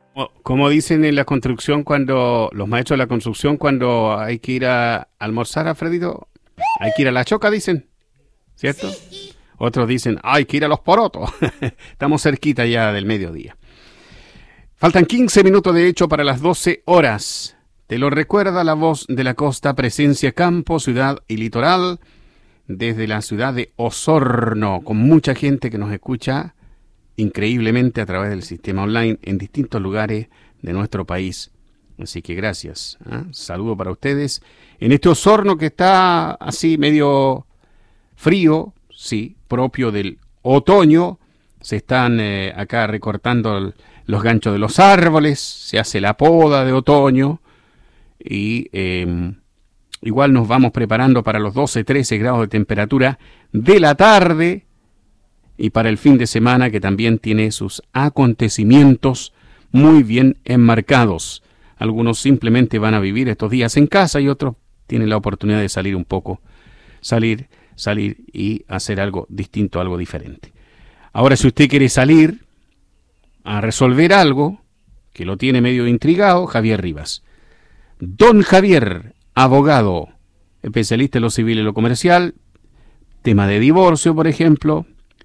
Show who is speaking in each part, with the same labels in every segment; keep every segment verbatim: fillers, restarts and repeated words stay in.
Speaker 1: O- Como dicen en la construcción cuando, los maestros de la construcción cuando hay que ir a almorzar, Alfredito, hay que ir a la choca, dicen, ¿cierto? Otros dicen, hay que ir a los porotos. Estamos cerquita ya del mediodía. Faltan quince minutos de hecho para las doce horas. Te lo recuerda la voz de la costa, presencia campo, ciudad y litoral, desde la ciudad de Osorno, con mucha gente que nos escucha increíblemente a través del sistema online en distintos lugares de nuestro país. Así que gracias. ¿eh? Saludo para ustedes. En este Osorno que está así medio frío, sí, propio del otoño, se están eh, acá recortando el- los ganchos de los árboles, se hace la poda de otoño y eh, igual nos vamos preparando para los doce, trece grados de temperatura de la tarde y para el fin de semana que también tiene sus acontecimientos muy bien enmarcados. Algunos simplemente van a vivir estos días en casa y otros tienen la oportunidad de salir un poco, salir, salir y hacer algo distinto, algo diferente. Ahora, si usted quiere salir a resolver algo que lo tiene medio intrigado, Javier Rivas. Don Javier, abogado, especialista en lo civil y lo comercial, tema de divorcio, por ejemplo,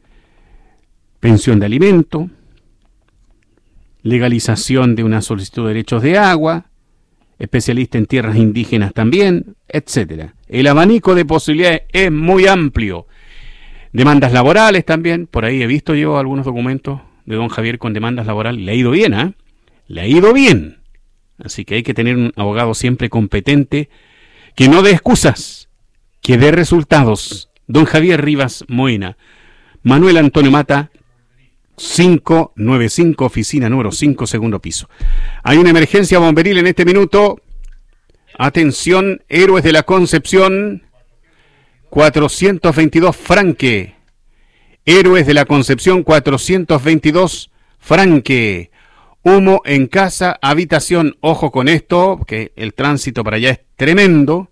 Speaker 1: pensión de alimento, legalización de una solicitud de derechos de agua, especialista en tierras indígenas también, etcétera. El abanico de posibilidades es muy amplio. Demandas laborales también, por ahí he visto yo algunos documentos de don Javier con demandas laborales, le ha ido bien, ¿ah? ¿eh? Le ha ido bien. Así que hay que tener un abogado siempre competente, que no dé excusas, que dé resultados. Don Javier Rivas Moina, Manuel Antonio Mata, quinientos noventa y cinco, oficina número cinco, segundo piso. Hay una emergencia bomberil en este minuto. Atención, Héroes de la Concepción, cuatrocientos veintidós Franque. Héroes de la Concepción, cuatrocientos veintidós Franque. Humo en casa, habitación. Ojo con esto, que el tránsito para allá es tremendo.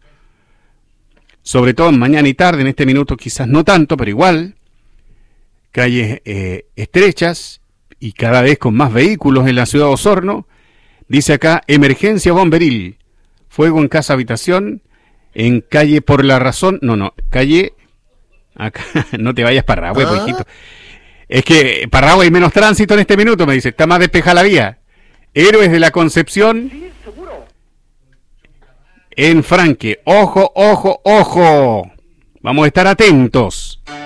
Speaker 1: Sobre todo en mañana y tarde, en este minuto quizás no tanto, pero igual. Calles eh, estrechas y cada vez con más vehículos en la ciudad de Osorno. Dice acá, emergencia bomberil. Fuego en casa, habitación. En calle Por la Razón. No, no, calle... Acá, no te vayas para Rahue, ¿Ah? hijito. Es que para Rahue hay menos tránsito en este minuto, me dice. Está más despejada la vía. Héroes de la Concepción.
Speaker 2: Sí, seguro.
Speaker 1: En Franque. Ojo, ojo, ojo. Vamos a estar atentos.